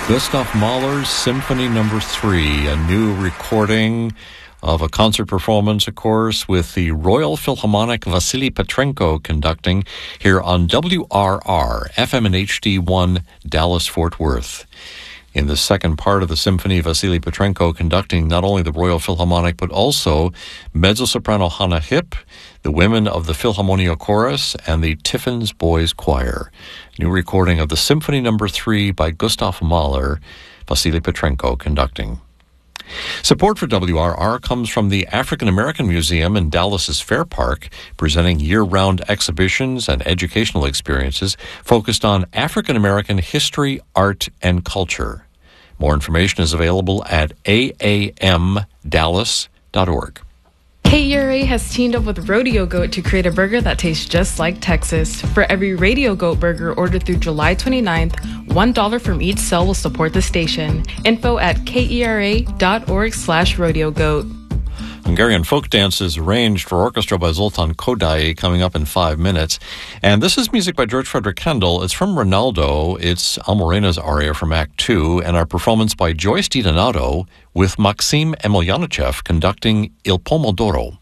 Gustav Mahler's Symphony No. 3, a new recording of a concert performance, of course, with the Royal Philharmonic Vasily Petrenko conducting here on WRR, FM and HD1, Dallas-Fort Worth. In the second part of the symphony, Vasily Petrenko conducting not only the Royal Philharmonic, but also mezzo-soprano Hannah Hipp, the women of the Philharmonia Chorus, and the Tiffin's Boys Choir. New recording of the Symphony No. 3 by Gustav Mahler, Vasily Petrenko conducting. Support for WRR comes from the African American Museum in Dallas's Fair Park, presenting year-round exhibitions and educational experiences focused on African American history, art, and culture. More information is available at aamdallas.org. KERA has teamed up with Rodeo Goat to create a burger that tastes just like Texas. For every Radio Goat burger ordered through July 29th, $1 from each sale will support the station. Info at kera.org/rodeogoat. Hungarian folk dance is arranged for orchestra by Zoltán Kodály, coming up in 5 minutes. And this is music by George Frederick Handel. It's from Rinaldo. It's Almorena's aria from Act 2, and our performance by Joyce DiDonato with Maxim Emelyanichev conducting Il Pomodoro.